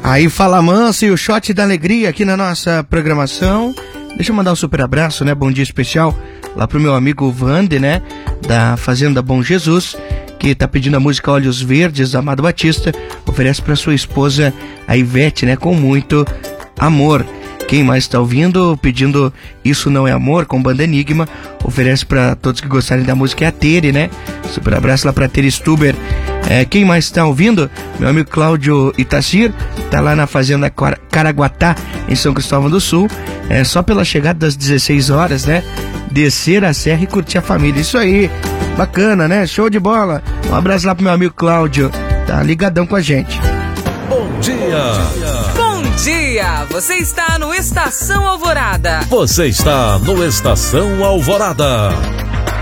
Aí Fala Manso e o Shot da Alegria aqui na nossa programação. Deixa eu mandar um super abraço, né? Bom dia especial lá pro meu amigo Vander, né? Da Fazenda Bom Jesus, que tá pedindo a música Olhos Verdes, Amado Batista. Oferece pra sua esposa, a Ivete, né? Com muito amor. Quem mais tá ouvindo, pedindo Isso Não É Amor, com Banda Enigma. Oferece pra todos que gostarem da música, é a Tere, né? Super abraço lá pra Tere Stuber. Quem mais tá ouvindo? Meu amigo Cláudio Itacir, tá lá na Fazenda Caraguatá, em São Cristóvão do Sul. Só pela chegada das 16 horas, né? Descer a serra e curtir a família. Isso aí, bacana, né? Show de bola. Um abraço lá pro meu amigo Cláudio, tá ligadão com a gente. Bom dia! Bom dia! Você está no Estação Alvorada. Você está no Estação Alvorada.